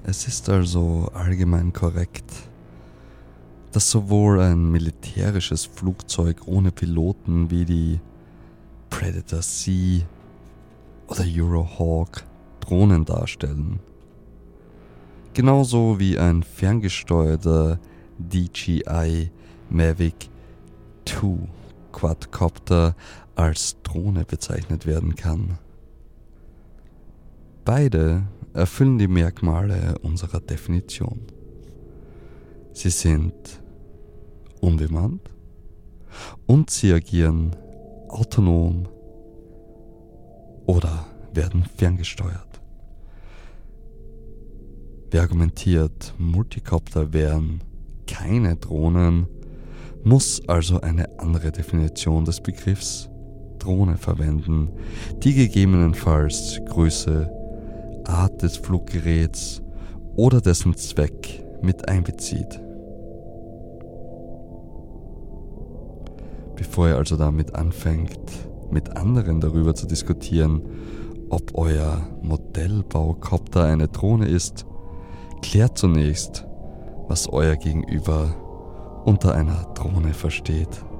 Es ist also allgemein korrekt, dass sowohl ein militärisches Flugzeug ohne Piloten wie die Predator C oder Eurohawk Drohnen darstellen. Genauso wie ein ferngesteuerter DJI Mavic 2 Quadcopter als Drohne bezeichnet werden kann. Beide erfüllen die Merkmale unserer Definition. Sie sind unbemannt und sie agieren autonom oder werden ferngesteuert. Wer argumentiert, Multicopter wären keine Drohnen, muss also eine andere Definition des Begriffs Drohne verwenden, die gegebenenfalls Größe, Art des Fluggeräts oder dessen Zweck mit einbezieht. Bevor ihr also damit anfängt, mit anderen darüber zu diskutieren, ob euer Modellbaukopter eine Drohne ist, klärt zunächst, was euer Gegenüber unter einer Drohne versteht.